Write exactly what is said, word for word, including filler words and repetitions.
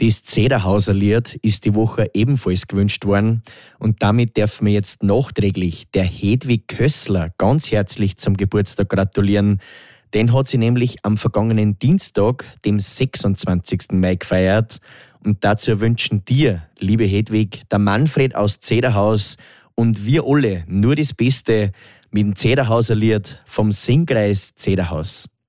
Das Zederhauser Lied ist die Woche ebenfalls gewünscht worden und damit dürfen wir jetzt nachträglich der Hedwig Kössler ganz herzlich zum Geburtstag gratulieren. Den hat sie nämlich am vergangenen Dienstag, dem sechsundzwanzigsten Mai gefeiert. Und dazu wünschen dir, liebe Hedwig, der Manfred aus Zederhaus und wir alle nur das Beste mit dem Zederhauser Lied vom Singkreis Zederhaus.